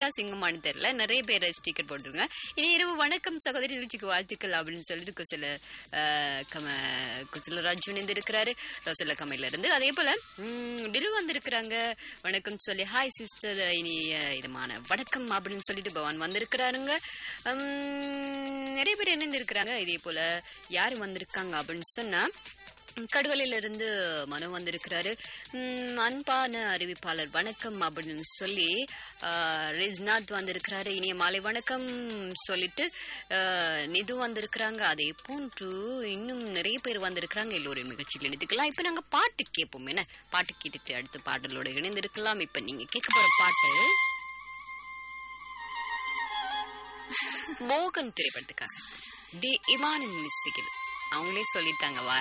சிங்கமானு தெரியல. நிறைய பேர் ஸ்டிக்கர் போட்டுருங்க. இனி இரவு வணக்கம் சகோதரி நிகழ்ச்சிக்கு வாழ்த்துக்கள் அப்படின்னு சொல்லிட்டு குசல ராஜு இருக்கிறாரு ரோசல்ல கமையில இருந்து. அதே போல டிலு வந்திருக்கிறாங்க வணக்கம் சொல்லி ஹாய் சிஸ்டர் இனி இதமான வணக்கம் அப்படின்னு சொல்லிட்டு பவான் வந்திருக்கிறாருங்க. நிறைய பேர் இணைந்திருக்கிறாங்க. இதே போல யாரு வந்திருக்காங்க அப்படின்னு சொன்னா கடுவலையில இருந்து மனு வந்திருக்கிறாரு. அன்பான அறிவிப்பாளர் வணக்கம் அப்படின்னு சொல்லி ரிஸ்நாத் வந்திருக்கிறாரு. இனிய மாலை வணக்கம் சொல்லிட்டு நிது வந்திருக்கிறாங்க. அதே போன்று இன்னும் நிறைய பேர் வந்திருக்கிறாங்க. எல்லோரும் நிகழ்ச்சியில் இணைந்துக்கலாம். இப்ப நாங்க பாட்டு கேட்போம். என்ன பாட்டு கேட்டுட்டு அடுத்த பாடலோட இணைந்திருக்கலாம். இப்ப நீங்க கேட்க போற பாட்டு மோகன் திரைப்படத்துக்காக டி இமானின் மிஸ்ஸிகள் அவங்களே சொல்லிட்டாங்க.